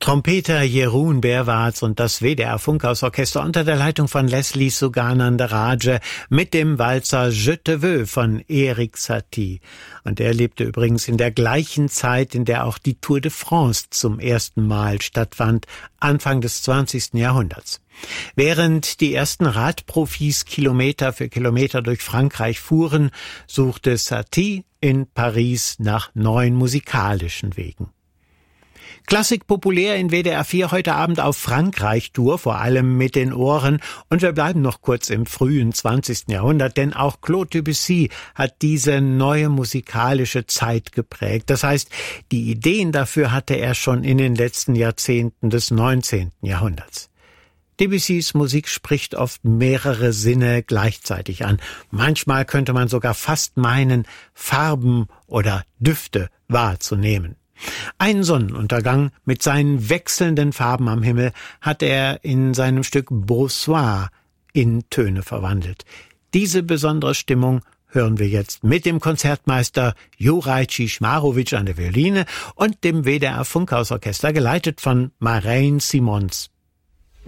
Trompeter Jeroen Berwarts und das WDR Funkhausorchester unter der Leitung von Leslie Suganandarajah mit dem Walzer Je te veux von Erik Satie. Und er lebte übrigens in der gleichen Zeit, in der auch die Tour de France zum ersten Mal stattfand, Anfang des 20. Jahrhunderts. Während die ersten Radprofis Kilometer für Kilometer durch Frankreich fuhren, suchte Satie in Paris nach neuen musikalischen Wegen. Klassik populär in WDR 4 heute Abend auf Frankreich-Tour, vor allem mit den Ohren. Und wir bleiben noch kurz im frühen 20. Jahrhundert, denn auch Claude Debussy hat diese neue musikalische Zeit geprägt. Das heißt, die Ideen dafür hatte er schon in den letzten Jahrzehnten des 19. Jahrhunderts. Debussys Musik spricht oft mehrere Sinne gleichzeitig an. Manchmal könnte man sogar fast meinen, Farben oder Düfte wahrzunehmen. Einen Sonnenuntergang mit seinen wechselnden Farben am Himmel hat er in seinem Stück Beau Soir in Töne verwandelt. Diese besondere Stimmung hören wir jetzt mit dem Konzertmeister Juraj Czichmarowicz an der Violine und dem WDR Funkhausorchester, geleitet von Marijn Simons